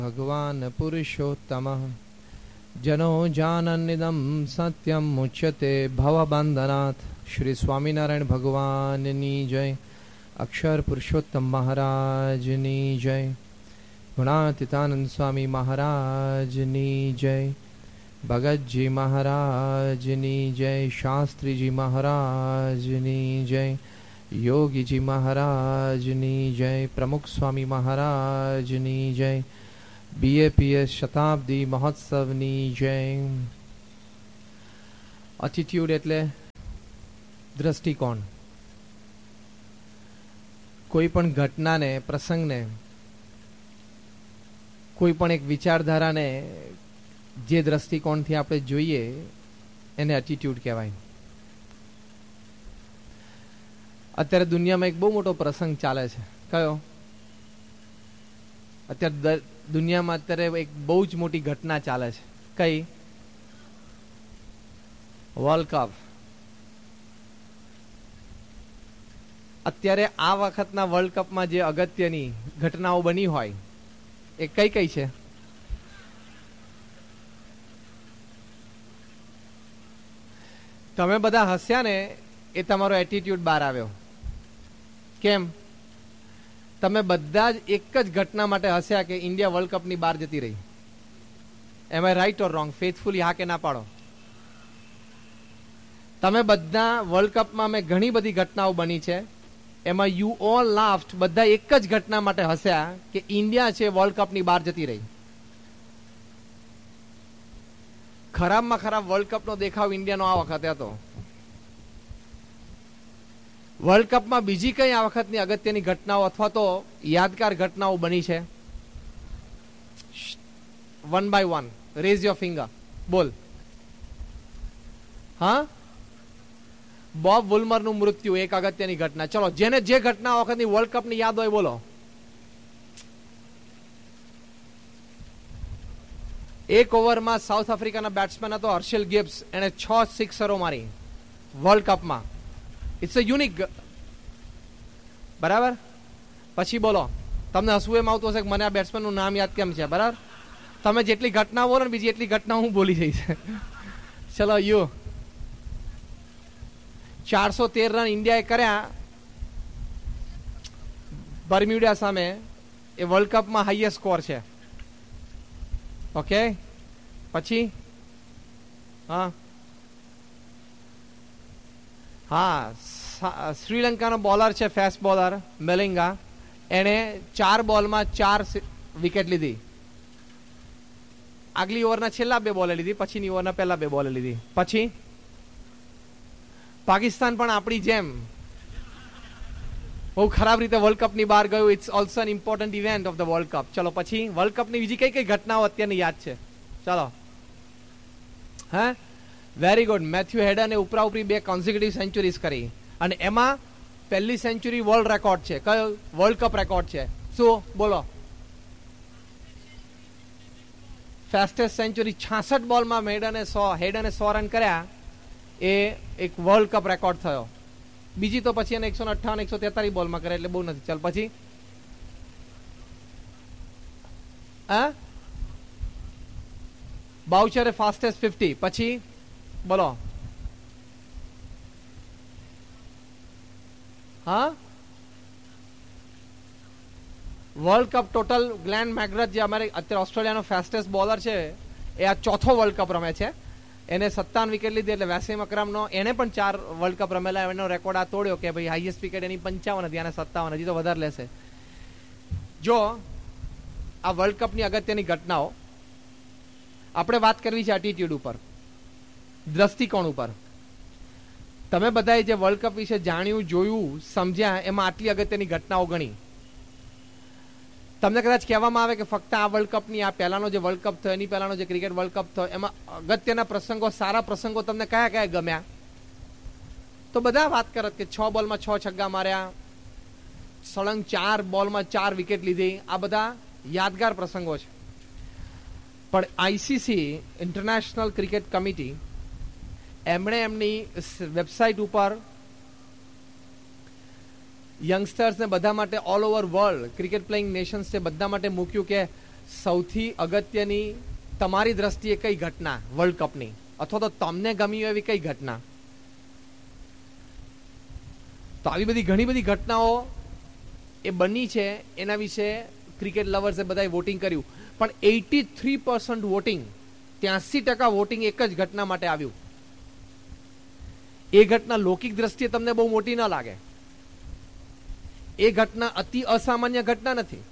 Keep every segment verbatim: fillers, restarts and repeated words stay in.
ભગવાન પુરુષોત્તમઃ જનો જાનન્નિદમ સત્યમ મુચ્યતે ભવબંધનાથ. શ્રી સ્વામિનારાયણ ભગવાનની જય. અક્ષર પુરુષોત્તમ મહારાજની જય. ગુણાતીતાનંદ સ્વામી મહારાજની જય. ભગતજી મહારાજની જય. શાસ્ત્રીજી મહારાજની જય. યોગીજી મહારાજની જય. પ્રમુખ સ્વામી મહારાજની જય. બીએપીએસ શતાબ્દી મહોત્સવની જય. એટીટ્યુડ એટલે દ્રષ્ટિકોણ. કોઈ પણ ઘટનાને, પ્રસંગને, કોઈ પણ એક વિચારધારાને જે દ્રષ્ટિકોણથી આપણે જોઈએ એને એટીટ્યુડ કહેવાય. અત્યારે દુનિયામાં એક બહુ મોટો પ્રસંગ ચાલે છે. કયો? અત્યારે દુનિયામાં અત્યારે એક બહુ જ મોટી ઘટના ચાલે છે. કઈ? World cup. અત્યારે આ વખતના વર્લ્ડ કપમાં જે અગત્યની ઘટનાઓ બની હોય એ કઈ કઈ છે? તમે બધા હસ્યા ને એ તમારો એટીટ્યુડ બહાર આવ્યો. કેમ? તમે બધા જ એક જ ઘટના માટે હસ્યા કે ઇન્ડિયા વર્લ્ડ કપની બહાર જતી રહી. એમ I right or wrong? Faithfully હા કે ના પાડો. તમે બધા વર્લ્ડ કપમાં મેં ઘણી બધી ઘટનાઓ બની છે, એમાં યુ ઓલ લાફ્ડ. બધા એક જ ઘટના માટે હસ્યા કે ઇન્ડિયા છે વર્લ્ડ કપની બહાર જતી રહી. ખરાબમાં ખરાબ વર્લ્ડ કપનો દેખાવ ઇન્ડિયાનો આ વખતે હતો. વર્લ્ડ કપમાં બીજી કઈ આ વખતની અગત્યની ઘટનાઓ અથવા તો યાદગાર ઘટનાઓ બની છે? One by one rays your finger. બોલ. હા, બોબ વુલ્મરનું મૃત્યુ એક અગત્યની ઘટના. ચલો, જેને જે ઘટના આ વખતની વર્લ્ડ કપની યાદ હોય બોલો. એક ઓવરમાં સાઉથ આફ્રિકાના બેટ્સમેન હતો હર્ષેલ ગિબ્સ. એને છ સિક્સરો મારી વર્લ્ડ કપમાં. It's a unique. બરાબર? પછી બોલો, તમને હસવું એમ આવતું હશે કે મને આ બેટ્સમેનનું નામ યાદ કેમ છે. બરાબર? તમે જેટલી ઘટના બોલો ને બીજી એટલી ઘટના હું બોલી જઈશ. ચલો, યુ ચારસો તેર રન ઇન્ડિયાએ કર્યા બર્મ્યુડા સામે. એ વર્લ્ડ કપમાં હાઈએસ્ટ સ્કોર છે. ઓકે, પછી હા હા શ્રીલંકાનો બોલર છે, ફાસ્ટ બોલર મેલિંગા. એને ચાર બોલમાં ચાર વિકેટ લીધી. આગલી ઓવરના છેલ્લા બે બોલે લીધી, પછીની ઓવરના પહેલા બે બોલે લીધી. પછી પાકિસ્તાન પણ આપણી જેમ બહુ ખરાબ રીતે વર્લ્ડ કપની બહાર ગયું. It's also N important event of the world cup. ચલો, પછી વર્લ્ડ કપની બીજી કઈ કઈ ઘટનાઓ અત્યારની યાદ છે? ચલો. હે, વેરી ગુડ. મેથ્યુ હેડને ઉપરા ઉપરી બે કોન્ઝિક્યુટિવ સેન્ચુરીઝ કરી અને એમાં પહેલી સેન્ચુરી વર્લ્ડ રેકોર્ડ છે. કયો વર્લ્ડ કપ રેકોર્ડ છે? શું બોલો? ફાસ્ટેસ્ટ સેન્ચુરી છાસઠ બોલમાં હેડને સો હેડને સો રન કર્યા. એ એક વર્લ્ડ કપ રેકોર્ડ થયો. બીજી તો પછી એને એકસો અઠ્ઠાવન એકસો તેતાલીસ બોલમાં કરે એટલે બહુ નથી. ચાલ, પછી હા બાઉચરે ફાસ્ટેસ્ટ ફિફ્ટી. પછી બોલો. હા, વર્લ્ડ કપ ટોટલ ગ્લેન મેકગ્રથ જે અમારે અત્યારે ઓસ્ટ્રેલિયાનો ફાસ્ટેસ્ટ બોલર છે, એ આ ચોથો વર્લ્ડ કપ રમે છે. એને સત્તાવન વિકેટ લીધી. એટલે વેસીમ અકરમનો એને પણ ચાર વર્લ્ડ કપ રમેલા, એનો રેકોર્ડ આ તોડ્યો કે ભાઈ હાઈએસ્ટ વિકેટ એની પંચાવન હતી અને સત્તાવન. હજી તો વધારે લેશે. જો આ વર્લ્ડ કપની અગત્યની ઘટનાઓ આપણે વાત કરવી છે એટીટ્યુડ ઉપર, દ્રષ્ટિકોણ ઉપર. તમે બધાએ જે વર્લ્ડ કપ વિશે જાણ્યું, જોયું, સમજ્યા, એમાં આટલી અગત્યની ઘટનાઓ ગણી. તમને કદાચ કહેવામાં આવે કે ફક્ત આ વર્લ્ડ કપની, આ પહેલાનો જે વર્લ્ડ કપ થયો, એની પહેલાનો જે ક્રિકેટ વર્લ્ડ કપ થયો, એમાં અગત્યના પ્રસંગો, સારા પ્રસંગો તમને કયા કયા ગમ્યા? તો બધા વાત કરત કે છ બોલમાં છ છગ્ગા માર્યા, સળંગ ચાર બોલમાં ચાર વિકેટ લીધી. આ બધા યાદગાર પ્રસંગો છે. પણ આઈસીસી ઇન્ટરનેશનલ ક્રિકેટ કમિટી એમણે એમની વેબસાઇટ ઉપર યંગસ્ટર્સને બધા માટે all over world cricket playing Nations છે બધા માટે મૂક્યું કે સૌથી અગત્યની તમારી દ્રષ્ટિએ કઈ ઘટના વર્લ્ડ કપની, અથવા તો તમને ગમી એવી કઈ ઘટના? તો આવી બધી ઘણી બધી ઘટનાઓ એ બની છે, એના વિશે ક્રિકેટ લવર્સે બધાએ વોટિંગ કર્યું, પણ એટી થ્રી પર્સન્ટ વોટિંગ, ત્યાસી ટકા વોટિંગ એક જ ઘટના માટે આવ્યું. એ ઘટના લૌકિક દ્રષ્ટિએ તમને બહુ મોટી ન લાગે, એ ઘટના અતિ અસામાન્ય ઘટના નથી,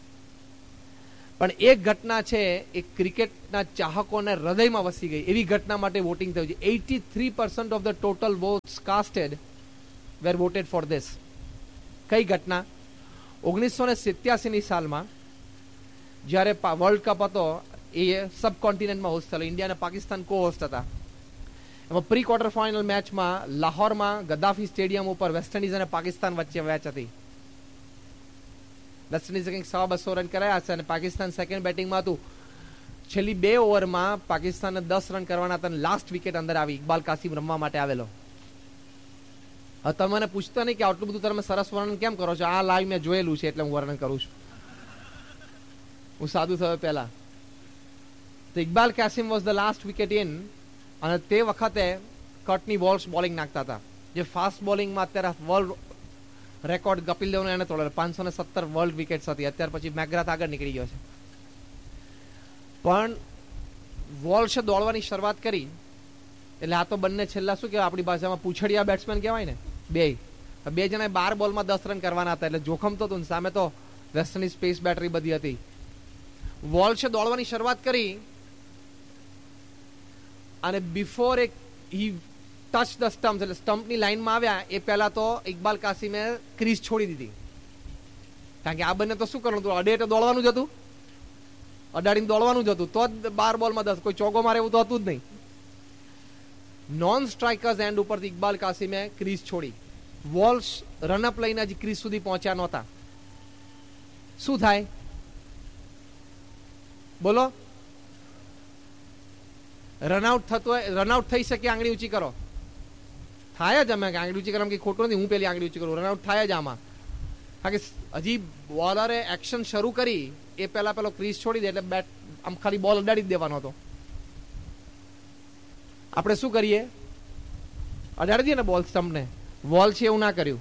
પણ એક ઘટના છે એ ક્રિકેટના ચાહકોને હૃદયમાં વસી ગઈ, એવી ઘટના માટે વોટિંગ થયું છે. Eighty three percent of the total watts કાસ્ટેડ wear વોટેડ for this. કઈ ઘટના? ઓગણીસો ને સિત્યાસી ની સાલમાં જ્યારે વર્લ્ડ કપ હતો, એ સબ કોન્ટિનેન્ટમાં હોસ્ટ થયેલો, ઇન્ડિયા અને પાકિસ્તાન કો હોસ્ટ હતા. એમાં પ્રી ક્વાર્ટર ફાઇનલ મેચમાં લાહોરમાં ગદ્દાફી સ્ટેડિયમ ઉપર વેસ્ટ ઇન્ડિઝ અને પાકિસ્તાન વચ્ચે મેચ હતી. વેસ્ટ ઇન્ડિઝે કંઈક સવા બસો રન કરાયા છે અને પાકિસ્તાન સેકન્ડ બેટિંગમાં હતું. છેલ્લી બે ઓવરમાં પાકિસ્તાનને દસ રન કરવાના હતા અને લાસ્ટ વિકેટ અંદર આવી. ઇકબાલ કાસિમ રમવા માટે આવેલો. હવે તમે મને પૂછતા નહીં કે આટલું બધું તમે સરસ વર્ણન કેમ કરો છો? આ લાઈવ મેં જોયેલું છે એટલે હું વર્ણન કરું છું. હું સાદું થયો પહેલા. તો Iqbal Qasem was the last wicket in, અને તે વખતે કર્ટની વોલ્શ બોલિંગ નાખતા હતા, જે ફાસ્ટ બોલિંગમાં અત્યારે વર્લ્ડ રેકોર્ડ કપિલ દેવનો એને તોડેલો. પાંચસો ને સત્તર વર્લ્ડ વિકેટ્સ હતી. અત્યાર પછી મેકગ્રાથ આગળ નીકળી ગયો છે. પણ વોલ્શે દોડવાની શરૂઆત કરી એટલે આ તો બંને છેલ્લા શું કહેવાય આપણી ભાષામાં પૂછડિયા બેટ્સમેન કહેવાય ને, બે બે જણા બાર બોલમાં દસ રન કરવાના હતા, એટલે જોખમ તો હતું. સામે તો વેસ્ટ ઇન્ડિઝ સ્પેસ બેટરી બધી હતી. વોલ્શે દોડવાની શરૂઆત કરી અને બિફોર એક હી ટચ ધ સ્ટમ્પ, એટલે સ્ટમ્પની લાઈનમાં આવ્યા એ પહેલા તો ઇકબાલ કાસિમે ક્રીઝ છોડી દીધી. કારણ કે આ બંને તો શું કરવાનું હતું? અડે એટલે દોડવાનું જ હતું, અડાડીને દોડવાનું જ હતું, તો જ બાર બોલમાં દસ. કોઈ ચોગો મારે એવું તો હતું જ નહીં. નોન સ્ટ્રાઇકર્સ એન્ડ ઉપરથી ઇકબાલ કાસિમે ક્રીઝ છોડી. વોલ્શ રનઅપ લઈને હજી ક્રીઝ સુધી પહોંચ્યા નહોતા. શું થાય બોલો? રનઆઉટ થતો હોય, રનઆઉટ થઈ શકે, આંગળી ઊંચી કરો. થાય જ. અમે આંગળી ઊંચી કરવા કંઈ ખોટું નથી, હું પેલી આંગળી ઊંચી કરું. રનઆઉટ થાય જ આમાં. કારણ કે હજી બોલરે એક્શન શરૂ કરી એ પહેલા પેલો ક્રીઝ છોડી દે એટલે બેટ આમ ખાલી બોલ અડાડી જ દેવાનો હતો. આપણે શું કરીએ? અડાડી દઈએ ને બોલ સ્ટમ્પને. વોલ છે એવું ના કર્યું.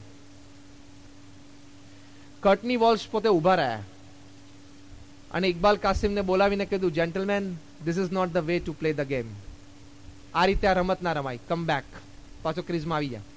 કર્ટની વોલ્શ પોતે ઉભા રહ્યા અને ઇકબાલ કાસિમને બોલાવીને કીધું, gentleman, this is not the way to play the game. આ રીતે આ રમત ના રમાય. Come back. પાછો ક્રીઝમાં આવી ગયા.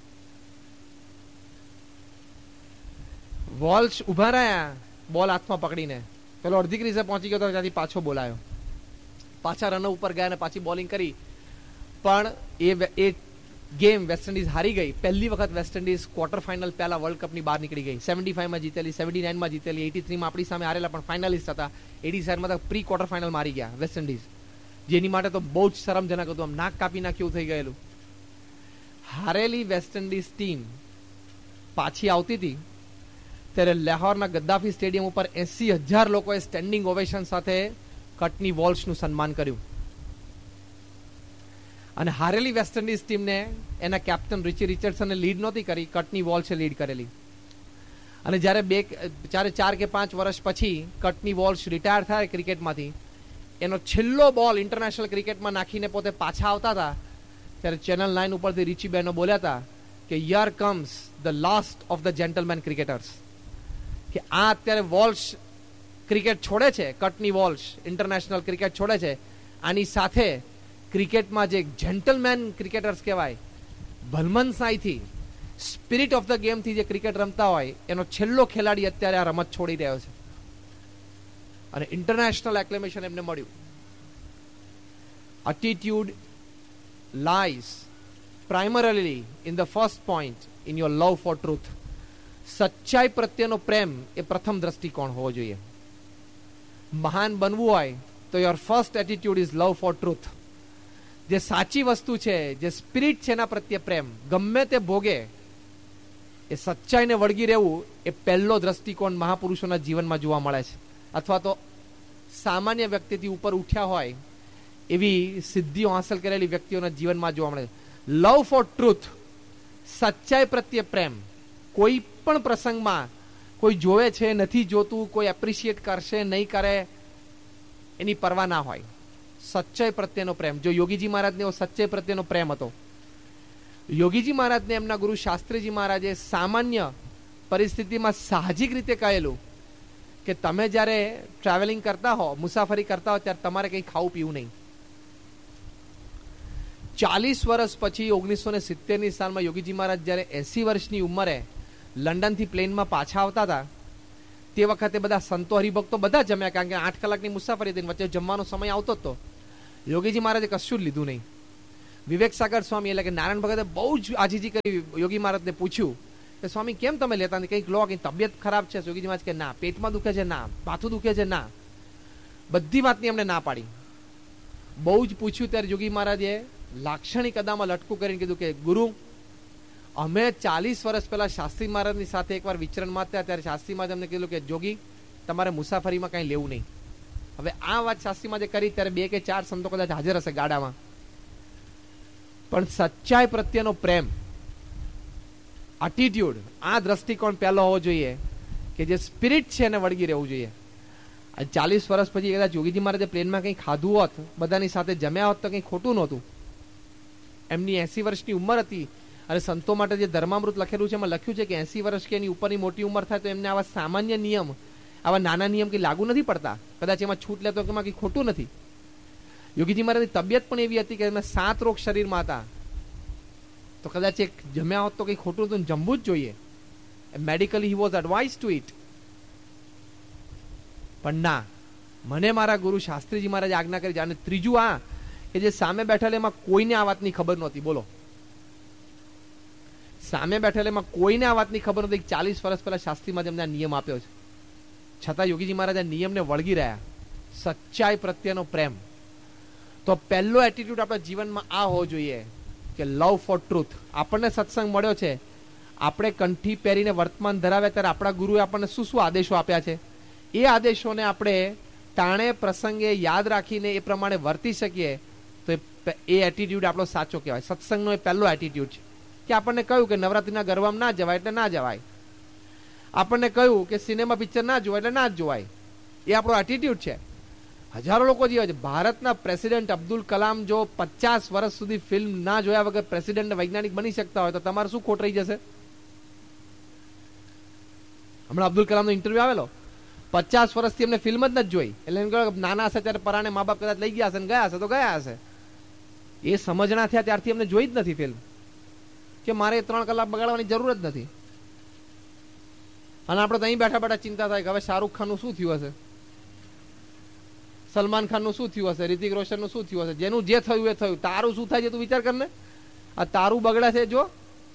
વોલ્શ ઉભા રહ્યા બોલ હાથમાં પકડીને. પેલો અડધી ક્રીઝે પહોંચી ગયો તો ત્યાંથી પાછો બોલાયો. પાછા રન ઉપર ગયા અને પાછી બોલિંગ કરી. પણ એ એ ગેમ વેસ્ટ ઇન્ડિઝ હારી ગઈ. પહેલી વખત વેસ્ટ ઇન્ડિઝ ક્વાર્ટર ફાઇનલ પહેલા વર્લ્ડ કપની બહાર નીકળી ગઈ. સેવન્ટી ફાઈવમાં જીતેલી, સેવન્ટી નાઇનમાં જીતેલી, એટી થ્રીમાં આપણી સામે હારેલા પણ ફાઇનલિસ્ટ હતા. એટી સેવનમાં તો પ્રી ક્વાર્ટર ફાઇનલ મારી ગયા વેસ્ટ ઇન્ડિઝ, જેની માટે તો બહુ જ શરમજનક હતું. આમ નાક કાપી નાખ્યું થઈ ગયેલું. હારેલી વેસ્ટ ઇન્ડિઝ ટીમ પાછી આવતી હતી ત્યારે લાહોરના ગદ્દાફી સ્ટેડિયમ ઉપર એસી હજાર લોકોએ સ્ટેન્ડિંગ ઓવેશન સાથે કર્ટની વોલ્શનું સન્માન કર્યું. અને હારેલી વેસ્ટ ઇન્ડિઝ ટીમને એના કેપ્ટન રિચી રિચર્ડસને લીડ નહોતી કરી, કર્ટની વોલ્શે લીડ કરેલી. અને જ્યારે બે ચારે ચાર કે પાંચ વર્ષ પછી કર્ટની વોલ્શ રિટાયર થાય ક્રિકેટમાંથી, એનો છેલ્લો બોલ ઇન્ટરનેશનલ ક્રિકેટમાં નાખીને પોતે પાછા આવતા હતા ત્યારે ચેનલ નાઇન ઉપરથી રિચી બહેનો બોલ્યા હતા કે here comes the last of the gentleman cricketers. કે આ અત્યારે વોલ્શ ક્રિકેટ છોડે છે, કર્ટની વોલ્શ ઇન્ટરનેશનલ ક્રિકેટ છોડે છે, આની સાથે ક્રિકેટમાં જે જેન્ટલમેન ક્રિકેટર્સ કહેવાય, ભલમનસાઈથી સ્પિરિટ ઓફ ધ ગેમથી જે ક્રિકેટ રમતા હોય એનો છેલ્લો ખેલાડી અત્યારે આ રમત છોડી રહ્યો છે. અને ઇન્ટરનેશનલ એક્લેમેશન એમને મળ્યું. Attitude lies primarily in the first point in your love for truth. સચ્ચાઈ પ્રત્યેનો પ્રેમ એ પ્રથમ દ્રષ્ટિકોણ હોવો જોઈએ. મહાન બનવું હોય તો your first attitude is love four truth. જે સાચી વસ્તુ છે, જે સ્પિરિટ છે એના પ્રત્યે પ્રેમ, ગમે તે ભોગે એ સચ્ચાઈને વળગી રહેવું, એ પહેલો દ્રષ્ટિકોણ મહાપુરુષોના જીવનમાં જોવા મળે છે. અથવા તો સામાન્ય વ્યક્તિથી ઉપર ઉઠ્યા હોય એવી સિદ્ધિઓ હાંસલ કરેલી વ્યક્તિઓના જીવનમાં જોવા મળે. લવ ફોર ટ્રુથ, સચ્ચાઈ પ્રત્યે પ્રેમ. કોઈ પણ પ્રસંગમાં કોઈ જોવે છે, નથી જોતું, કોઈ એપ્રિશિએટ કરશે નહીં કરે, એની પરવા ના હોય, સચ્ચાઈ પ્રત્યેનો પ્રેમ. જો યોગીજી મહારાજને એવો સચ્ચાઈ પ્રત્યેનો પ્રેમ હતો. યોગીજી મહારાજને એમના ગુરુ શાસ્ત્રીજી મહારાજે સામાન્ય પરિસ્થિતિમાં સાહજિક રીતે કહેલું કે તમે જ્યારે ટ્રાવેલિંગ કરતા હો, મુસાફરી કરતા હો, ત્યારે તમારે કંઈ ખાવું પીવું નહીં. ચાલીસ વર્ષ પછી ઓગણીસો ને સિત્તેર ની સાલમાં યોગીજી મહારાજ જ્યારે એસી વર્ષની ઉંમરે લંડનથી પ્લેનમાં પાછા આવતા હતા, તે વખતે બધા સંતો હરિભક્તો બધા જમ્યા, કારણ કે આઠ કલાકની મુસાફરી હતી, વચ્ચે જમવાનો સમય આવતો હતો. યોગીજી મહારાજે કશું જ લીધું નહીં. વિવેક સાગર સ્વામી એટલે કે નારાયણ ભગતે બહુ જ આજીજી કરી યોગી મહારાજને પૂછ્યું કે સ્વામી કેમ તમે લેતા નથી, કંઈક લો, કંઈક તબિયત ખરાબ છે? યોગીજી મહારાજ કે ના, પેટમાં દુખે છે, ના, માથું દુખે છે, ના, બધી વાતની એમને ના પાડી. બહુ જ પૂછ્યું ત્યારે યોગી મહારાજે લાક્ષણિક અદામાં લટકું કરીને કીધું કે ગુરુ, અમે ચાલીસ વર્ષ પહેલા શાસ્ત્રી મહારાજની સાથે એકવાર વિચરણમાં હતા, ત્યારે શાસ્ત્રી મહારાજ અમને કીધું કે જોગી તમારે મુસાફરીમાં કંઈ લેવું નહીં. હવે આ વાત શાસ્ત્રી મહારાજે કરી ત્યારે બે કે ચાર સંતો કદાચ હાજર હશે ગાડામાં, પણ સચ્ચાઈ પ્રત્યેનો પ્રેમ, એટીટ્યુડ, આ દ્રષ્ટિકોણ પહેલો હોવો જોઈએ કે જે સ્પિરિટ છે એને વળગી રહેવું જોઈએ. ચાલીસ વર્ષ પછી કદાચ યોગીજી મહારાજે પ્લેનમાં કંઈ ખાધું હોત, બધાની સાથે જમ્યા હોત તો કંઈ ખોટું નહોતું. એમની એસી વર્ષની ઉંમર હતી અને સંતો માટે જે ધર્મામૃત લખેલું છે એમાં લખ્યું છે કે એસી વર્ષ કે એની ઉપરની મોટી ઉંમર થાય તો એમને આવા સામાન્ય નિયમ, આવા નાના નિયમ કંઈ લાગુ નથી પડતા. કદાચ એમાં છૂટ લે તો એમાં કંઈ ખોટું નથી. યોગીજી મહારાજની તબિયત પણ એવી હતી કે એમને સાત રોગ શરીરમાં હતા, તો કદાચ એક જમ્યા હોત તો કંઈ ખોટું હતું, જમવું જ જોઈએ. Medically he was advise to it. પણ ના, મને મારા ગુરુ શાસ્ત્રીજી મહારાજે આજ્ઞા કરી. અને ત્રીજું આ કે જે સામે બેઠેલા એમાં કોઈને આ વાતની ખબર નહોતી. બોલો, સામે બેઠેલા એમાં કોઈને આ વાતની ખબર નહોતી. ચાલીસ વર્ષ પહેલા શાસ્ત્રી મહારાજ એમને નિયમ આપ્યો છે, છતાં યોગીજી મહારાજ આ નિયમને વળગી રહ્યા. સચ્ચાઈ પ્રત્યેનો પ્રેમ. તો પહેલો એટીટ્યુડ આપણા જીવનમાં આ હોવો જોઈએ કે લવ ફોર ટ્રુથ. આપણને સત્સંગ મળ્યો છે, આપણે કંઠી પહેરીને વર્તમાન ધરાવ્યા ત્યારે આપણા ગુરુએ આપણને શું શું આદેશો આપ્યા છે, એ આદેશોને આપણે ટાણે પ્રસંગે યાદ રાખીને એ પ્રમાણે વર્તી શકીએ તો એ એટીટ્યુડ આપણો સાચો કહેવાય. સત્સંગનો એ પહેલો એટીટ્યુડ છે કે આપણને કહ્યું કે નવરાત્રિના ગરબામાં ના જવાય એટલે ના જવાય, આપણને કહ્યું કે સિનેમા પિક્ચર ના જોવાય એટલે ના જ જોવાય. એ આપણો એટીટ્યુડ છે. હજારો લોકો જીવે છે. ભારતના પ્રેસિડેન્ટ અબ્દુલ કલામ જો પચાસ વર્ષ સુધી ફિલ્મ ના જોયા વગર પ્રેસિડેન્ટ વૈજ્ઞાનિક બની શકતા હોય તો તમારે શું ખોટ રહી જશે? હમણાં અબ્દુલ કલામનો ઇન્ટરવ્યુ આવેલો, પચાસ વર્ષથી એમને ફિલ્મ જ નથી જોઈ. એટલે એમ કહ્યું નાના હશે ત્યારે પરાણે મા બાપ કદાચ લઈ ગયા હશે ને ગયા હશે તો ગયા હશે. એ સમજણા થયા ત્યારથી એમને જોઈ જ નથી ફિલ્મ, કે મારે ત્રણ કલાક બગાડવાની જરૂર જ નથી. અને આપણે તો અહીં બેઠા બેઠા ચિંતા થાય કે હવે શાહરૂખ ખાનનું શું થયું હશે, સલમાન ખાનનું શું થયું હશે, રિતિક રોશનનું શું થયું હશે. જેનું જે થયું એ થયું, તારું શું થાય છે તું વિચાર કરને. આ તારું બગડે છે જો,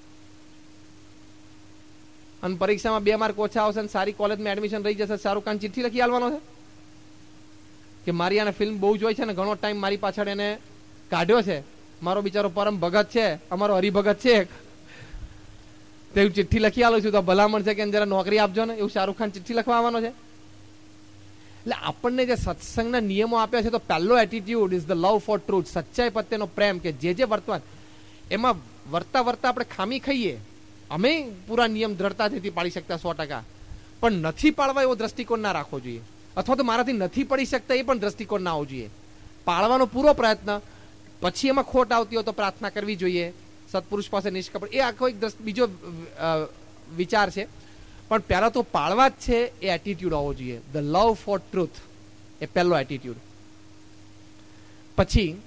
અને પરીક્ષામાં બે માર્ક ઓછા આવશે ને સારી કોલેજમાં એડમિશન રહી જશે, શાહરૂખ ખાન ચિઠ્ઠી લખી આલવાનો છે કે મારી આને ફિલ્મ બહુ જોઈ છે ને ઘણો ટાઈમ મારી પાછળ એને કાઢ્યો છે, મારો બિચારો પરમ ભગત છે, અમારો હરિભગત છે, તેવું ચિઠ્ઠી લખી આલું છું તો ભલામણ છે કે જરા નોકરી આપજો ને, એવું શાહરૂખ ખાન ચિઠ્ઠી લખવા આવવાનો છે. એટલે આપણને જે સત્સંગના નિયમો આપ્યા છે તો પહેલો attitude is the love four truth, સચ્ચાઈ પ્રત્યેનો પ્રેમ. કે જે જે વર્તમાન એમાં વર્તા વર્તા આપણે ખામી ખાઈએ, અમે પૂરા નિયમ દ્રઢતાથી પાડી શકતા સો ટકા, પણ નથી પાડવા એવો દ્રષ્ટિકોણ ના રાખવો જોઈએ, અથવા તો મારાથી નથી પડી શકતા એ પણ દ્રષ્ટિકોણ ના આવવો જોઈએ. પાળવાનો પૂરો પ્રયત્ન, પછી એમાં ખોટ આવતી હોય તો પ્રાર્થના કરવી જોઈએ સત્પુરુષ પાસે નિષ્કપટ. એ આખો એક બીજો વિચાર છે. પણ પહેલા તો પાળવા જ છે એ એટીટ્યુડ હોવો જોઈએ, ધ લવ ફોર ટ્રુથ, એ પહેલો એટીટ્યુડ. પછી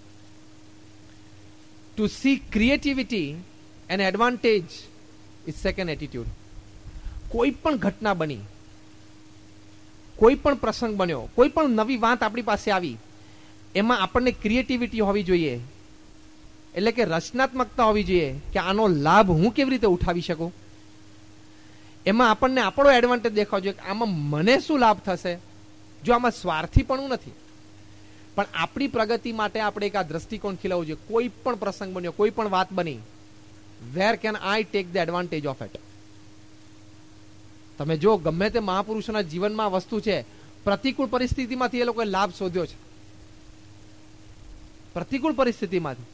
two C creativity and advantage is second attitude. કોઈ પણ ઘટના બની, કોઈ પણ પ્રસંગ બન્યો, કોઈ પણ નવી વાત આપણી પાસે આવી, એમાં આપણને ક્રિએટિવિટી હોવી જોઈએ, એટલે કે રચનાત્મકતા હોવી જોઈએ કે આનો લાભ હું કેવી રીતે ઉઠાવી શકું. એમાં આપણને આપણો એડવાન્ટેજ દેખાવો જોઈએ કે આમાં મને શું લાભ થશે. જો આમાં સ્વાર્થીપણું નથી, પણ આપણી પ્રગતિ માટે આપણે એક આ દ્રષ્ટિકોણ ખીલવવું જોઈએ. કોઈ પણ પ્રસંગ બન્યો, કોઈ પણ વાત બની, where can I take the advantage of it. તમે જો ગમે તે મહાપુરુષોના જીવનમાં વસ્તુ છે, પ્રતિકૂળ પરિસ્થિતિમાંથી એ લોકોએ લાભ શોધ્યો છે, પ્રતિકૂળ પરિસ્થિતિમાંથી.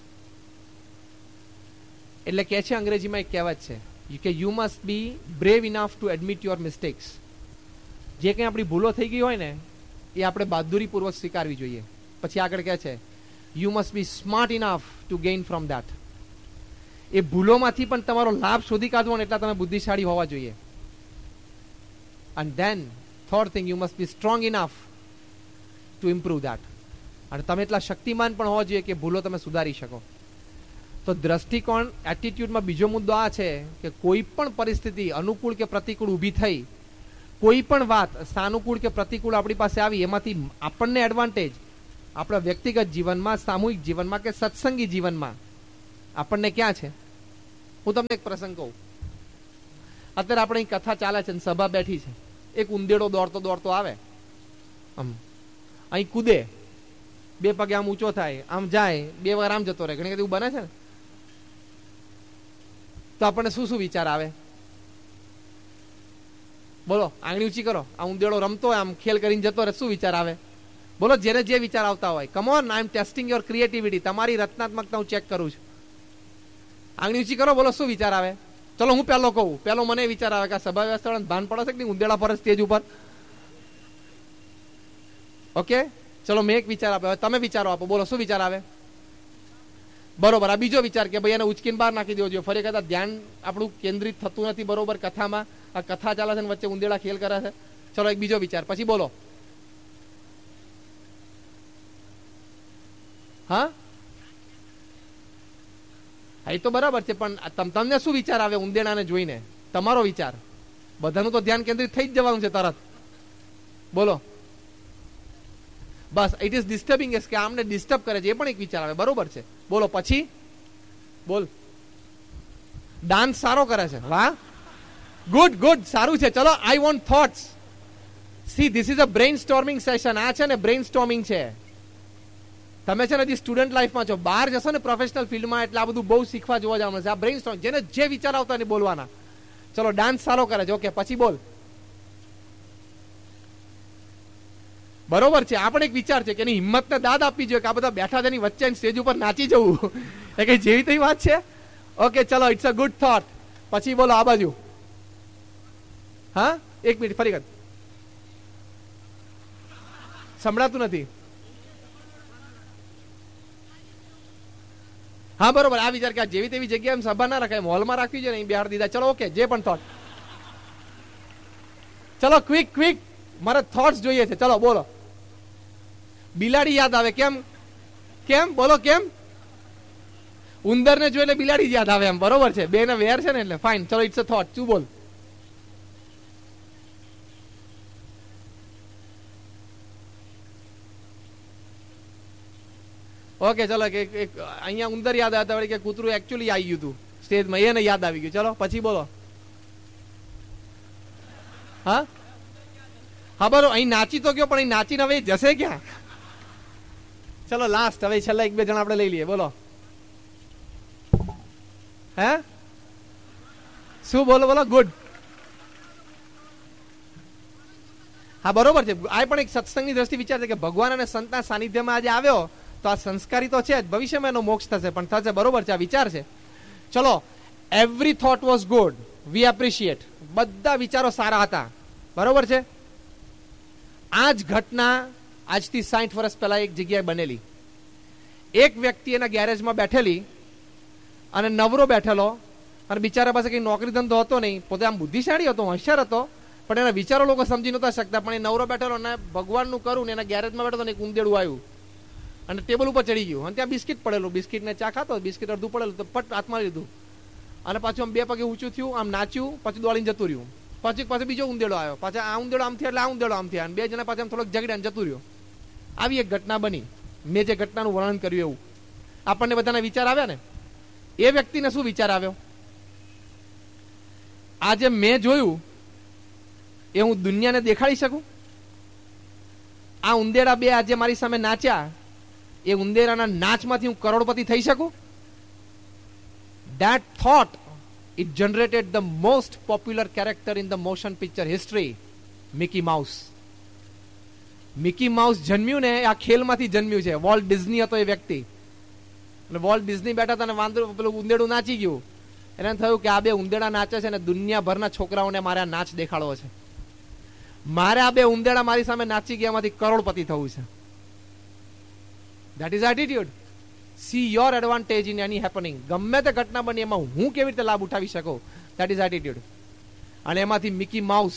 એટલે કે છે અંગ્રેજીમાં એક કહેવત છે કે you must be brave enough to admit your mistakes. જે કંઈ આપણી ભૂલો થઈ ગઈ હોય ને એ આપણે બહાદુરીપૂર્વક સ્વીકારવી જોઈએ. પછી આગળ કહે છે you must be smart enough to gain from that. એ ભૂલોમાંથી પણ તમારો લાભ શોધી કાઢવો ને એટલા તમે બુદ્ધિશાળી હોવા જોઈએ. And then third thing, you must be strong enough to improve that. અને તમે એટલા શક્તિમાન પણ હોવા જોઈએ કે ભૂલો તમે સુધારી શકો. તો દ્રષ્ટિકોણ એટીટ્યુડમાં બીજો મુદ્દો આ છે કે કોઈ પણ પરિસ્થિતિ અનુકૂળ કે પ્રતિકૂળ ઊભી થઈ, કોઈ પણ વાત સાનુકૂળ કે પ્રતિકૂળ આપણી પાસે આવી, એમાંથી આપણને એડવાન્ટેજ આપણા વ્યક્તિગત જીવનમાં, સામૂહિક જીવનમાં કે સત્સંગી જીવનમાં આપણને ક્યાં છે? હું તમને એક પ્રસંગ કહું. અત્યારે આપણે અહીં કથા ચાલે છે, સભા બેઠી છે, એક ઉંદેડો દોડતો દોડતો આવે, આમ અહીં કૂદે, બે પગે આમ ઊંચો થાય, આમ જાય, બે વાર આમ જતો રહે. ઘણી વખત એવું બને છે ને. તો આપણને શું શું વિચાર આવે? બોલો, આંગળી ઊંચી કરો. આ ઉંદેડો રમતો હોય, આમ ખેલ કરીને જતો રહે, શું વિચાર આવે? બોલો, જેને જે વિચાર આવતા હોય. Come on, I M testing your creativity. તમારી રચનાત્મકતા હું ચેક કરું છું. આંગળી ઊંચી કરો, બોલો, શું વિચાર આવે? ચલો હું પહેલો કહું. પહેલો મને વિચાર આવે કે આ સભા વ્યવસ્થા ભાન પડે છે કે નહીં, ઉંદેડા પર સ્ટેજ ઉપર. ઓકે, ચલો મેં એક વિચાર આપ્યો, તમે વિચારો આપો. બોલો, શું વિચાર આવે? બરોબર. આ બીજો વિચાર કે ભાઈ એને ઉચકીને બહાર નાખી દેવો જોઈએ. ફરી કદાચ ધ્યાન આપણું કેન્દ્રિત થતું નથી બરોબર કથામાં. આ કથા ચાલે છે ને વચ્ચે ઉંદેડા ખેલ કરે છે. ચલો એક બીજો વિચાર. પછી બોલો. હા, એ તો બરાબર છે, પણ તમને શું વિચાર આવે ઉંદેડાને જોઈને? તમારો વિચાર. બધાનું તો ધ્યાન કેન્દ્રિત થઈ જ જવાનું છે તરત. બોલો. બસ, ઇટ ઇઝ ડિસ્ટર્બિંગ કે આમને ડિસ્ટર્બ કરે છે, એ પણ એક વિચાર આવે. બરોબર છે. બોલો પછી. બોલ. ડાન્સ સારો કરે છે. વાહ, ગુડ ગુડ, સારું છે. ચલો, I want thoughts. C, this is a brain storming session. આ છે ને બ્રેઇન સ્ટોર્મિંગ છે. તમે છે ને હજી સ્ટુડન્ટ લાઈફમાં છો, બહાર જશો ને પ્રોફેશનલ ફિલ્ડમાં એટલે આ બધું બહુ શીખવા જોવા જવાનું છે. આ બ્રેઇન સ્ટોર્મ, જેને જે વિચાર આવતા ને બોલવાના. ચલો, ડાન્સ સારો કરે છે. ઓકે, પછી બોલ. બરોબર છે. આ પણ એક વિચાર છે કે એની હિંમતને દાદ આપવી જોઈએ કે આ બધા બેઠા છે એની વચ્ચે સ્ટેજ ઉપર નાચી જવું. એ કઈ જેવી તેવી વાત છે? ઓકે, ચલો, ઇટ્સ અ ગુડ થોટ. પછી બોલો આ બાજુ. હા, એક મિનિટ, ફરી કર. સંભળાતું નથી. હા, બરોબર. આ વિચાર કે જેવી તેવી જગ્યાએ સભા ના રખાય, હોલમાં રાખવી જોઈએ, અહીં બિહાર દીધા. ચલો, ઓકે, જે પણ થોટ. ચલો, ક્વિક ક્વિક, મારે થોટ્સ જોઈએ છે. ચલો બોલો. બિલાડી યાદ આવે. કેમ? કેમ? બોલો કેમ? ઉંદર ને જોઈ એટલે બિલાડી યાદ આવે એમ. બરોબર છે, બે ને વેર છે ને એટલે ફાઇન. ચલો, ઇટ્સ અ થોટ. શું બોલ? ઓકે, ચલો, અહીંયા ઉંદર યાદ આવતા વળી કે કૂતરું એકચ્યુઅલી આવી ગયું હતું સ્ટેજમાં, એને યાદ આવી ગયું. ચલો પછી બોલો. હા હા, બરોબર. અહીં નાચી તો ગયો, પણ અહીં નાચીને હવે જશે ક્યાં? ચલો લાસ્ટ, હવે છેલ્લા એક બે જણા આપણે લઈ લઈએ. બોલો. હે, શું? બોલો બોલો. ગુડ. હા, બરોબર છે. આ પણ એક સત્સંગની દ્રષ્ટિ વિચાર છે કે ભગવાન અને સંતના સાનિધ્યમાં આજે આવ્યો તો આ સંસ્કારી તો છે જ, ભવિષ્યમાં એનો મોક્ષ થશે પણ થશે. બરોબર છે, આ વિચાર છે. ચલો, every thought was good, V appreciate. બધા વિચારો સારા હતા. બરોબર છે. આ જ ઘટના આજથી સાઠ વર્ષ પહેલા એક જગ્યાએ બનેલી. એક વ્યક્તિ એના ગેરેજમાં બેઠેલી અને નવરો બેઠેલો, અને બિચારા પાસે કઈ નોકરી ધંધો હતો નહીં. પોતે આમ બુદ્ધિશાળી હતો, હોશિયાર હતો, પણ એના વિચારો લોકો સમજી નતા શકતા. પણ એ નવરો બેઠેલો અને ભગવાનનું કરું ને એના ગેરેજમાં બેઠો ને એક ઉંદેડું આવ્યું અને ટેબલ ઉપર ચડી ગયું. અને ત્યાં બિસ્કિટ પડેલું, બિસ્કિટ ને ચા ખાતો, બિસ્કિટ અડધું પડેલું, તો પટ હાથમાં લીધું અને પાછું આમ બે પગે ઊંચું થયું, આમ નાચ્યું, પછી દોડીને જતું રહ્યું. પછી પાછો બીજો ઉંદેડો આવ્યો, પાછા આ ઉંદેડો આમ થયા એટલે આ ઉંદેડો આમ થયા, અને બે જણા પાછા આમ થોડોક ઝઘડ્યા જતું રહ્યું. આવી એક ઘટના બની. મેં જે ઘટનાનું વર્ણન કર્યું એવું આપણને બધાના વિચાર આવ્યા ને. એ વ્યક્તિને શું વિચાર આવ્યો? આજે મેં જોયું એ હું દુનિયાને દેખાડી શકું? આ ઉંદેડા બે આજે મારી સામે નાચ્યા, એ ઉંદેરાના નાચમાંથી હું કરોડપતિ થઈ શકું? That thought, it generated the most popular character in the motion picture history, Mickey Mouse. Mickey mouse જન્મ્યું ને આ ખેલમાંથી જન્મ્યું છે. વોલ્ટ ડિઝની હતો એ વ્યક્તિ, અને વોલ્ટ ડિઝની બેઠા હતા અને વાંદરો પેલું ઉંદેડું નાચી ગયું. એને થયું કે આ બે ઉંદેડા નાચે છે ને દુનિયાભરના છોકરાઓને મારે આ નાચ દેખાડવો છે. મારે આ બે ઉંદેડા મારી સામે નાચી ગયા એમાંથી કરોડપતિ થવું છે. That is attitude. C your advantage in any happening. ગમે તે ઘટના બની એમાં હું કેવી રીતે લાભ ઉઠાવી શકું, ધેટ ઇઝ એટીટ્યુડ. અને એમાંથી મિકી માઉસ,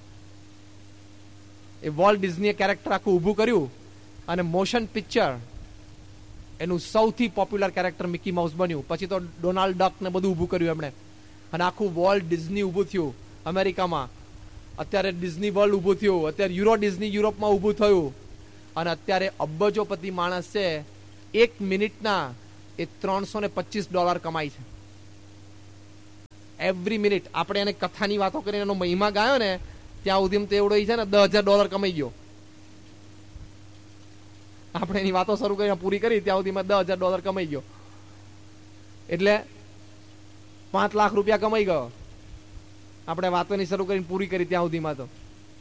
એ વોલ્ટ ડિઝનીએ કેરેક્ટર આખું ઊભું કર્યું અને મોશન પિક્ચર એનું સૌથી પોપ્યુલર કેરેક્ટર મિકી માઉસ બન્યું. પછી તો ડોનાલ્ડ ડક ને બધું ઊભું કર્યું એમણે, અને આખું વોલ્ટ ડિઝની ઊભું થયું અમેરિકામાં. અત્યારે ડિઝની વર્લ્ડ ઊભું થયું. અત્યારે યુરો ડિઝની યુરોપમાં ઊભું થયું. અને અત્યારે અબજોપતિ માણસ છે, એક મિનિટના એ ત્રણસો ને પચીસ ડોલર કમાય છે એવરી મિનિટ. આપણે એને કથાની વાતો કરીને એનો મહિમા ગાયો ને ત્યાં સુધી તો એવડો છે ને દસ હજાર ડોલર કમાઈ ગયો. આપણે એની વાતો શરૂ કરીને પૂરી કરી ત્યાં સુધી દસ હજાર ડોલર કમાઈ ગયો. એટલે પાંચ લાખ રૂપિયા કમાઈ ગયો. આપણે વાતોની શરૂ કરીને પૂરી કરી ત્યાં સુધીમાં તો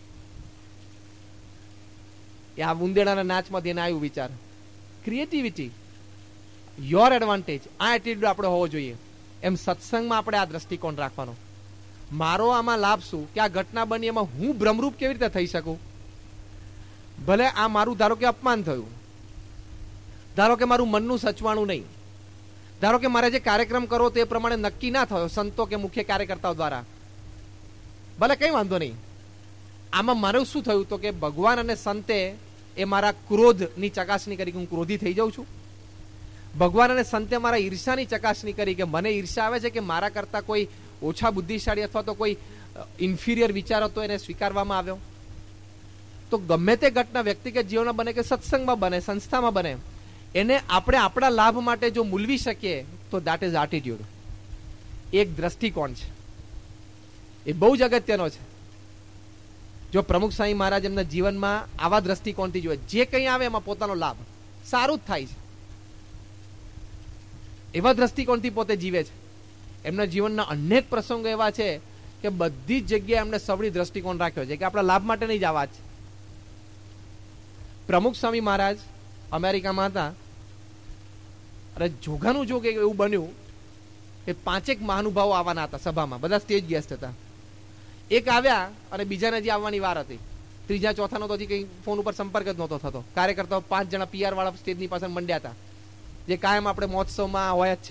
આ ઉંદેડાના નાચમાંથી એને આવ્યું વિચાર. ક્રિએટિવિટી, યોર એડવાન્ટેજ, આ એટીટ્યુડ આપણે હોવો જોઈએ. એમ સત્સંગમાં આપણે આ દ્રષ્ટિકોણ રાખવાનો. મારો આમાં લાભ શું કે આ ઘટના બની એમાં હું ભ્રમરૂપ કેવી રીતે થઈ શકું. ભલે આ મારું ધારો કે અપમાન થયું, ધારો કે મારું મનનું સચવાણું નહીં, ધારો કે મારે જે કાર્યક્રમ કરવો તે પ્રમાણે નક્કી ના થયો સંતો કે મુખ્ય કાર્યકર્તાઓ દ્વારા, ભલે કઈ વાંધો નહીં. આમાં મારું શું થયું તો કે ભગવાન અને સંતે એ મારા ક્રોધની ચકાસણી કરી કે હું ક્રોધી થઈ જાઉં છું. ભગવાન અને સંતે મારા ઈર્ષાની ચકાસણી કરી કે મને ઈર્ષા આવે છે કે મારા કરતા કોઈ ઓછા બુદ્ધિશાળી અથવા તો કોઈ ઇન્ફિરિયર વિચાર હતો એને સ્વીકારવામાં આવ્યો. તો ગમે તે ઘટના વ્યક્તિગત જીવનમાં બને કે સત્સંગમાં બને, સંસ્થામાં બને, એને આપણે આપણા લાભ માટે જો મૂલવી શકીએ તો દેટ ઇઝ એટીટ્યુડ. એક દ્રષ્ટિકોણ છે, એ બહુ જ અગત્યનો છે. જો પ્રમુખ સ્વામી મહારાજ એમના જીવનમાં આવા દ્રષ્ટિકોણથી જોયે, જે કંઈ આવે એમાં પોતાનો લાભ સારું જ થાય છે, એવા દ્રષ્ટિકોણથી પોતે જીવે છે. એમના જીવનના અનેક પ્રસંગો એવા છે કે બધી જ જગ્યાએ એમને સવળી દ્રષ્ટિકોણ રાખ્યો છે કે આપણા લાભ માટે નહીં જ આવા છે. પ્રમુખ સ્વામી મહારાજ અમેરિકામાં હતા અને જોગાનું જોગ એવું બન્યું કે પાંચેક મહાનુભાવો આવવાના હતા સભામાં, બધા સ્ટેજ ગેસ્ટ હતા. એક આવ્યા અને બીજાને જે આવવાની વાર હતી, ત્રીજા ચોથાનો તો હજી કઈ ફોન ઉપર સંપર્ક જ નહોતો થતો. કાર્યકર્તાઓ પાંચ જણા પીઆર વાળા સ્ટેજની પાસે મંડ્યા હતા, જે કાયમ આપણે મહોત્સવમાં હોય જ છે.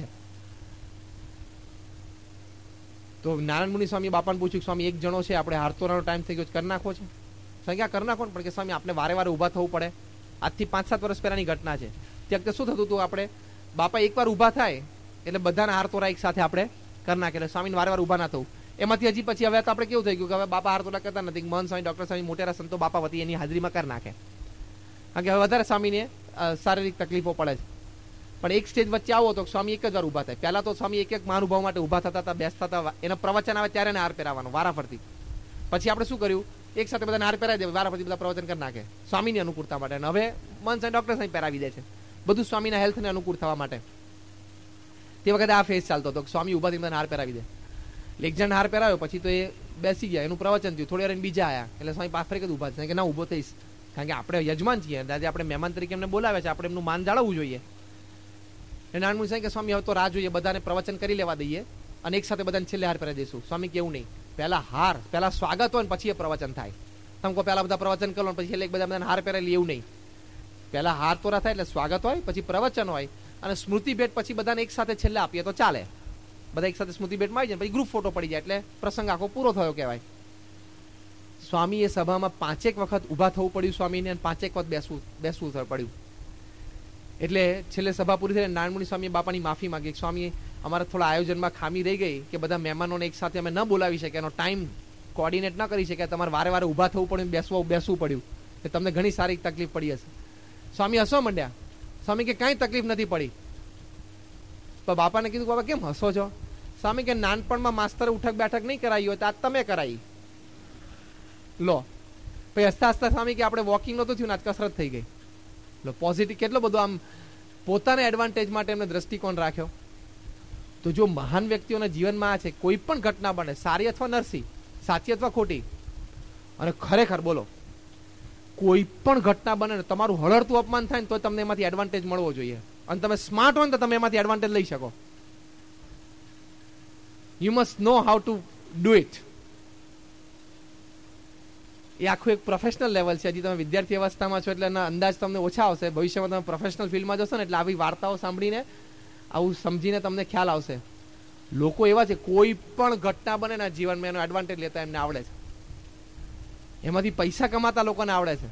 તો નારાયણ મુનિ સ્વામી બાપાને પૂછ્યું, સ્વામી એક જણો છે, આપણે હારતોરાનો ટાઈમ થઈ ગયો, કરી નાખો છે. સ્વામી ક્યાં કરી નાખો ને, પણ કે સ્વામી આપણે વારે વારે ઊભા થવું પડે. આજથી પાંચ સાત વર્ષ પહેલાની ઘટના છે. તે વખતે શું થતું હતું, આપણે બાપા એકવાર ઊભા થાય એટલે બધાના હારતોરા એક સાથે આપણે કરી નાખે, એટલે સ્વામીને વારે વારે ઊભા ના થવું. એમાંથી હજી પછી હવે તો આપણે કેવું થઈ ગયું કે હવે બાપા હારતોરા કરતા નથી, મહંત સ્વામી, ડોક્ટર સ્વામી, મોટેરા સંતો બાપા વતી એની હાજરીમાં કરી નાખે, કારણ કે હવે વધારે સ્વામીને શારીરિક તકલીફો પડે છે. પણ એક સ્ટેજ વચ્ચે આવો તો સ્વામી એક જ વાર ઊભા થાય. પહેલા તો સ્વામી એક એક મહાનુભાવ માટે ઊભા થતા હતા, બેસતા હતા, એના પ્રવચન આવે ત્યારે એને હાર પહેરાવાનો વારાફરતી. પછી આપણે શું કર્યું, એક સાથે બધાને હાર પહેરાવી દે, વારાફરતી બધા પ્રવચન કરી નાખે સ્વામીની અનુકૂળતા માટે. અને હવે મન સાહેબ ડોક્ટર સાહેબ પહેરાવી દે છે, બધું સ્વામીના હેલ્થને અનુકૂળ થવા માટે. તે વખતે આ ફેસ ચાલતો હતો, સ્વામી ઊભા થઈને બધાને હાર પહેરાવી દે. એક જણ હાર પહેરાવ્યો, પછી તો એ બેસી ગયા, એનું પ્રવચન થયું, થોડી વાર બીજા આવ્યા, એટલે સ્વામી પાછળ જ ઊભા છે કે ના ઊભો થઈશ, કારણ કે આપણે યજમાન છીએ, આજે આપણે મહેમાન તરીકે એમને બોલાવે છે, આપણે એમનું માન જાળવવું જોઈએ. નારાયણ મુનિ કે સ્વામી હવે તો રાહ જોઈએ, બધાને પ્રવચન કરી લેવા દઈએ અને એક સાથે બધાને છેલ્લે હાર પહેરાવી દઈશું. સ્વામી કેવું નહીં, પહેલા હાર, પહેલા સ્વાગત હોય ને પછી એ પ્રવચન થાય. તમે કહો પહેલા બધા પ્રવચન કરો પછી છેલ્લે બધા બધાને હાર પહેરાવી એવું નહીં. પહેલા હાર તોરા થાય એટલે સ્વાગત હોય, પછી પ્રવચન હોય, અને સ્મૃતિ ભેટ પછી બધાને એક સાથે છેલ્લે આપીએ તો ચાલે. બધા એક સાથે સ્મૃતિ ભેટમાં આવી જાય, પછી ગ્રુપ ફોટો પડી જાય એટલે પ્રસંગ આખો પૂરો થયો કહેવાય. સ્વામી એ સભામાં પાંચેક વખત ઊભા થવું પડ્યું સ્વામીને, અને પાંચેક વખત બેસવું બેસવું પડ્યું. એટલે છેલ્લે સભા પૂરી થઈ, નારાયણ મુનિ સ્વામીએ બાપાની માફી માંગી. સ્વામી અમારા થોડા આયોજનમાં ખામી રહી ગઈ કે બધા મહેમાનોને એક સાથે અમે ન બોલાવી શક્યા, એનો ટાઈમ કોર્ડિનેટ ન કરી શક્યા, તમારે વારે વારે ઊભા થવું પડ્યું, બેસવું બેસવું પડ્યું, કે તમને ઘણી સારી તકલીફ પડી હશે. સ્વામી હસવા માંડ્યા. સ્વામી કે કાંઈ તકલીફ નથી પડી. પણ બાપાને કીધું, બાબા કેમ હસો છો? સ્વામી કે નાનપણમાં માસ્તરે ઉઠક બેઠક નહીં કરાવી હોય તો આજ તમે કરાવી લો. પછી હસતા હસતા સ્વામી કે આપણે વોકિંગ નહોતું થયું, આજ કસરત થઈ ગઈ. પોઝિટિવ કેટલો બધો આમ પોતાના એડવાન્ટેજ માટે એમને દ્રષ્ટિકોણ રાખ્યો. તો જો મહાન વ્યક્તિઓના જીવનમાં આ છે, કોઈ પણ ઘટના બને, સારી અથવા નરસી, સાચી અથવા ખોટી, અને ખરેખર બોલો કોઈ પણ ઘટના બને ને તમારું હળહળતું અપમાન થાય ને તો તમને એમાંથી એડવાન્ટેજ મળવો જોઈએ, અને તમે સ્માર્ટ હોય ને તો તમે એમાંથી એડવાન્ટેજ લઈ શકો. You must know how to do it. એ આખું એક પ્રોફેશનલ લેવલ છે. હજી તમે વિદ્યાર્થી અવસ્થામાં છો એટલે એના અંદાજ તમને ઓછા આવશે. ભવિષ્યમાં તમે પ્રોફેશનલ ફિલ્ડમાં જશો ને એટલે આવી વાર્તાઓ સાંભળીને આવું સમજીને તમને ખ્યાલ આવશે. લોકો એવા છે કોઈ પણ ઘટના બને ને જીવનમાં એનો એડવાન્ટેજ લેતા એમને આવડે છે. એમાંથી પૈસા કમાતા લોકોને આવડે છે.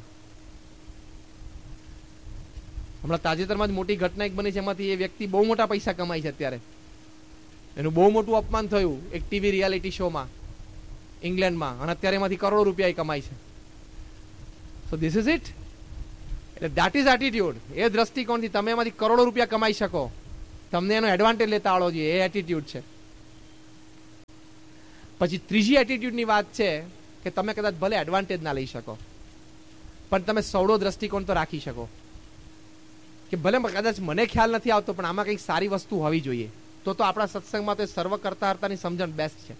હમણાં તાજેતરમાં જ મોટી ઘટના એક બની છે, એમાંથી એ વ્યક્તિ બહુ મોટા પૈસા કમાય છે. અત્યારે એનું બહુ મોટું અપમાન થયું એક ટીવી રિયાલિટી શોમાં ઇંગ્લેન્ડમાં, અને અત્યારે એમાંથી કરોડો રૂપિયા એ કમાય છે. So this is it. એટલે દેટ ઇઝ એટીટ્યુડ. એ દ્રષ્ટિકોણથી તમે એમાંથી કરોડો રૂપિયા કમાઈ શકો, તમને એનો એડવાન્ટેજ લેતા આવડો જોઈએ, એ એટીટ્યુડ છે. પછી ત્રીજી એટીટ્યુડની વાત છે કે તમે કદાચ ભલે એડવાન્ટેજ ના લઈ શકો, પણ તમે સવડો દ્રષ્ટિકોણ તો રાખી શકો કે ભલે કદાચ મને ખ્યાલ નથી આવતો પણ આમાં કંઈક સારી વસ્તુ હોવી જોઈએ. તો તો આપણા સત્સંગમાં તો સર્વ કરતા હર્તાની સમજણ બેસ્ટ છે.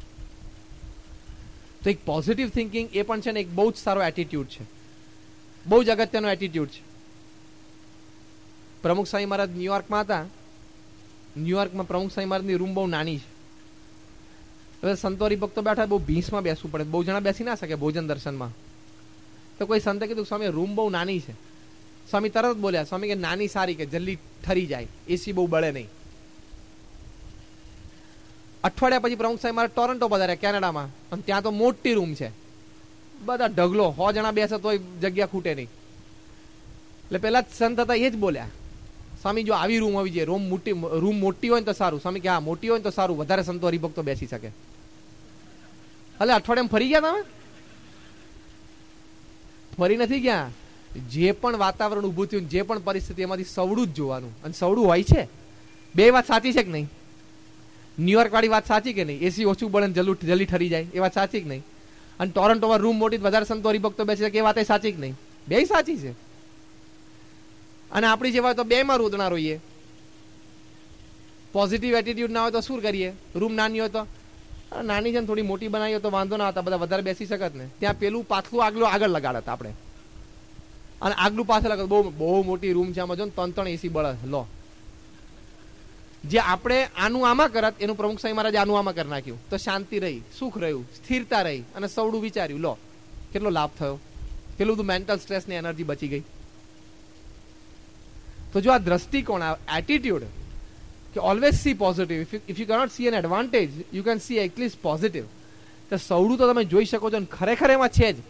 તો એક પોઝિટિવ થિંકિંગ એ પણ છે ને એક બહુ જ સારો એટીટ્યુડ છે, બહુ જ અગત્યનો એટીટ્યુડ છે. પ્રમુખ સ્વામી મહારાજ ન્યુયોર્કમાં હતા. ન્યુયોર્કમાં પ્રમુખ સ્વામી મહારાજની રૂમ બહુ નાની છે. હવે સંતો હરિભક્તો બેઠા, બહુ ભીંસમાં બેસવું પડે, બહુ જણા બેસી ના શકે ભોજન દર્શનમાં. તો કોઈ સંતે કીધું સ્વામી રૂમ બહુ નાની છે. સ્વામી તરત જ બોલ્યા, સ્વામી કે નાની સારી, કે જલ્દી ઠરી જાય, એસી બહુ બળે નહીં. અઠવાડિયા પછી પ્રમુખ સાહેબ મારે ટોરન્ટો પધાર્યા કેનેડામાં, અને ત્યાં તો મોટી રૂમ છે, બધા ઢગલો, સો જણા બેસે તોય જગ્યા ખૂટે નહીં. એટલે પેલા સંત હતા એ જ બોલ્યા, સ્વામી જો આવી રૂમ હોવી જોઈએ, રૂમ મોટી રૂમ મોટી હોય ને તો સારું. સ્વામી કે હા મોટી હોય ને તો સારું, વધારે સંતો હરિભક્તો બેસી શકે. એટલે અઠવાડિયામાં ફરી ગયા તમે? ફરી નથી ગયા. જે પણ વાતાવરણ ઉભું થયું, જે પણ પરિસ્થિતિ, એમાંથી સવડું જ જોવાનું, અને સવડું હોય છે. બે વાત સાચી છે કે નહીં? ન્યુયોર્ક વાળી વાત સાચી કે નહીં? એસી ઓછું બળે જલ્દી જલ્દી ઠરી જાય એ વાત સાચી કે નહીં? અને ટોરન્ટોમાં રૂમ મોટી, વધારે સંતો હરિભક્તો બેસી શકે એ વાત સાચી કે નહીં? બે સાચી છે. અને આપણી જેવા તો બે માં રોદણા રોઈએ. પોઝિટિવ એટીટ્યુડ ના હોય તો શું કરીએ? રૂમ નાની હોય તો નાની છે ને થોડી મોટી બનાવી હોય તો વાંધો ના હતા, બધા વધારે બેસી શકત ને. ત્યાં પેલું પાછલું આગલું આગળ લગાડત આપણે, અને આગલું પાછળ લગાડ. બહુ બહુ મોટી રૂમ છે, આમાં જો ને ત્રણ ત્રણ એસી બળે. લો, જે આપણે આનું આમાં કરત એનું પ્રમુખ સ્વામી મહારાજ આનું આમાં કરી નાખ્યું, તો શાંતિ રહી, સુખ રહ્યું, સ્થિરતા રહી, અને સવડું વિચાર્યું. લો કેટલો લાભ થયો, પેલું બધું મેન્ટલ સ્ટ્રેસ ની એનર્જી બચી ગઈ. તો જો આ દ્રષ્ટિકોણ, આ એટીટ્યુડ કે always C positive, if you cannot C N advantage you can see at least positive. તો સવડું તો તમે જોઈ શકો છો, અને ખરેખર એમાં છે જ.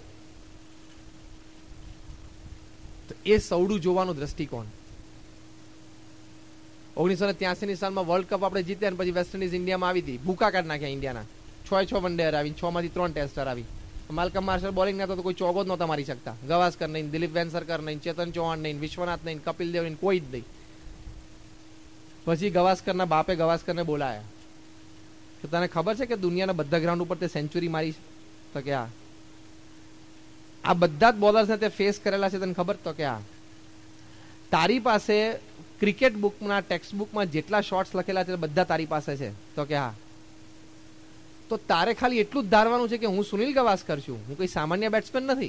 તો એ સવડું જોવાનું દ્રષ્ટિકોણ. ઓગણીસો ને ત્યાસી ની સાલમાં વર્લ્ડ કપ આપણે જીત્યા, અને પછી વેસ્ટ ઇન્ડિઝ ઇન્ડિયામાં આવી હતી, ભૂકા કાઢ નાખ્યા ઇન્ડિયાના. છ છ વન ડે હરાવી, છ માંથી ત્રણ ટેસ્ટ હરાવી. માલ્કમ માર્શલ બોલિંગ ના તો કોઈ ચોગો જ નહોતા મારી શકતા. ગવાસ્કર નહીં, દિલીપ વેન્સરકર નહીં, ચેતન ચૌહાણ નહીં, વિશ્વનાથ નહીં, કપિલ દેવ નહીં, કોઈ જ નહીં. પછી ગવાસ્કરના બાપે ગવાસ્કરને બોલાયા કે તને ખબર છે કે દુનિયાના બધા ગ્રાઉન્ડ ઉપર તે સેન્ચુરી મારી છે? તો કે હા. આ બધા જ બોલર્સને તે ફેસ કરેલા છે, તને ખબર? તો કે હા. તારી પાસે ક્રિકેટ બુકના ટેક્સ્ટ બુકમાં જેટલા શોટ્સ લખેલા છે બધા તારી પાસે છે? તો કે હા. તો તારે ખાલી એટલું જ ધારવાનું છે કે હું સુનિલ ગવાસ્કર છું, હું કોઈ સામાન્ય બેટ્સમેન નથી.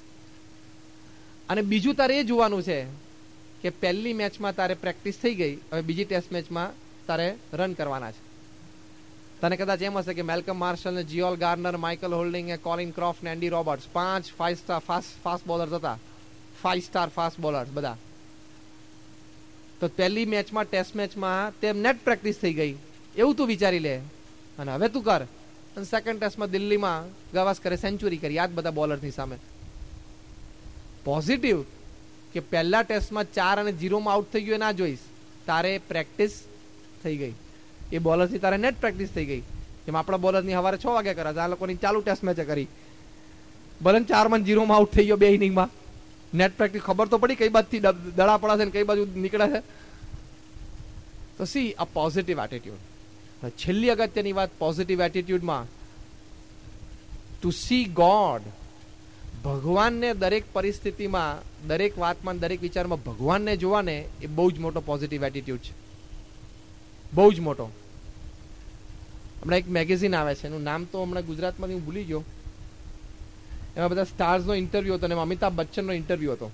અને બીજું તારે એ જોવાનું છે કે પહેલી મેચમાં તારે પ્રેક્ટિસ થઈ ગઈ, હવે બીજી ટેસ્ટ મેચમાં તારે રન કરવાના છે. તને કદાચ એમ હશે કે મેલ્કમ માર્શલ ને જીઓલ ગાર્નર, માઇકલ હોલ્ડિંગ, કોલિન ક્રોફ્ટ ને એન્ડી રોબર્ટ્સ, પાંચ five star fast fast bowlers હતા, ફાઈવ સ્ટાર ફાસ્ટ બોલર્સ બધા. તો પહેલી મેચમાં ટેસ્ટ મેચમાં તેમ નેટ પ્રેક્ટિસ થઈ ગઈ એવું તું વિચારી લે, અને હવે તું કર. અને સેકન્ડ ટેસ્ટમાં દિલ્હીમાં ગવાસ્કરે સેન્ચુરી કરી આ જ બધા બોલરની સામે. પોઝિટિવ કે પહેલા ટેસ્ટમાં ચાર અને ઝીરોમાં આઉટ થઈ ગયું એ ના જોઈશ, તારે પ્રેક્ટિસ થઈ ગઈ. એ બોલરથી તારે નેટ પ્રેક્ટિસ થઈ ગઈ. જેમ આપણા બોલરની સવારે છ વાગે કરે, આ લોકોની ચાલુ ટેસ્ટ મેચે કરી, ભલે ચારમાં ઝીરોમાં આઉટ થઈ ગયો બે ઇનિંગમાં, નેટ પ્રેક્ટિસ ખબર તો પડી કઈ બાજુથી દડા પડે છે ને કઈ બાજુ નીકળે છે. તો સી અ પોઝિટિવ એટીટ્યુડ. છેલ્લી અગત્યની વાત પોઝિટિવ એટીટ્યુડમાં, ટુ સી ગોડ, ભગવાનને દરેક પરિસ્થિતિમાં, દરેક વાતમાં, દરેક વિચારમાં ભગવાનને જોવાને એ બહુ જ મોટો પોઝિટિવ એટીટ્યુડ છે, બહુ જ મોટો. હમણાં એક મેગેઝિન આવે છે, એનું નામ તો હમણાં ગુજરાતમાંથી હું ભૂલી ગયો, એમાં બધા સ્ટાર્સનો ઇન્ટરવ્યુ હતો, એમાં અમિતાભ બચ્ચનનો ઇન્ટરવ્યુ હતો.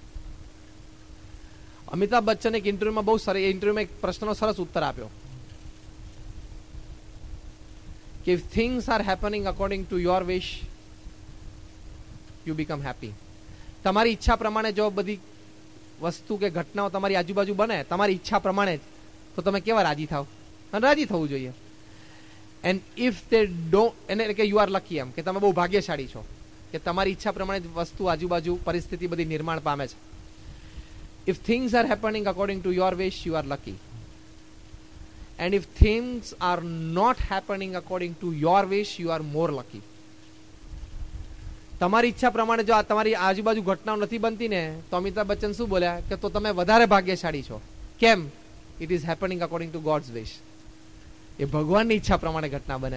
અમિતાભ બચ્ચન એક ઇન્ટરવ્યુમાં બહુ સરસ, એ ઇન્ટરવ્યુમાં એક પ્રશ્નનો સરસ ઉત્તર આપ્યો કે if things are happening according to your wish, you become happy. તમારી ઈચ્છા પ્રમાણે જો બધી વસ્તુ કે ઘટનાઓ તમારી આજુબાજુ બને તમારી ઈચ્છા પ્રમાણે જ, તો તમે કેવા રાજી થાવ? અને રાજી થવું જોઈએ. એન્ડ ઇફ દે ડોન્ટ, એને કે યુ આર લકી, એમ કે તમે બહુ ભાગ્યશાળી છો કે તમારી ઈચ્છા પ્રમાણે જ વસ્તુ આજુબાજુ પરિસ્થિતિ બધી નિર્માણ પામે છે. If things are happening according to your wish, you are lucky. And if things are not happening according to your wish, you are more lucky. તમારી ઈચ્છા પ્રમાણે જો આ તમારી આજુબાજુ ઘટનાઓ નથી બનતી ને, તો અમિતાભ બચ્ચન શું બોલ્યા કે તો તમે વધારે ભાગ્યશાળી છો. કેમ? It is happening according to gods વિશ. એ ભગવાનની ઈચ્છા પ્રમાણે ઘટના બને